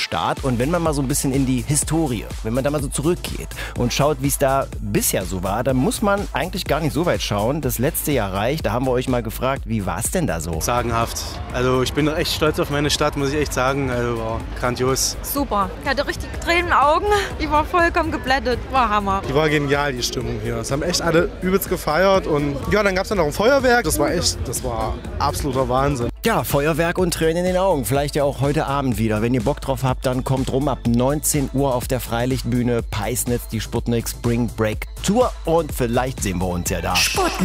Start. Und wenn man mal so ein bisschen in die Historie, wenn man da mal so zurückgeht und schaut, wie es da bisher so war, dann muss man eigentlich gar nicht so weit schauen. Das letzte Jahr reicht. Da haben wir euch mal gefragt, wie war es denn da so? Sagenhaft. Also ich bin echt stolz auf meine Stadt, muss ich echt sagen. Also war grandios. Super. Ich hatte richtig Tränen in den Augen. Ich war vollkommen geblättet. War Hammer. Die war genial, die Stimmung hier. Das haben echt alle übelst gefeiert. Und ja, dann gab es dann noch ein Feuerwerk. Das war absoluter Wahnsinn. Ja, Feuerwerk und Tränen in den Augen. Vielleicht ja auch heute Abend wieder. Wenn ihr Bock drauf habt, dann kommt rum ab 19 Uhr auf der Freilichtbühne Peisnitz, die Sputnik Spring Break Tour. Und vielleicht sehen wir uns ja da. Sputnik.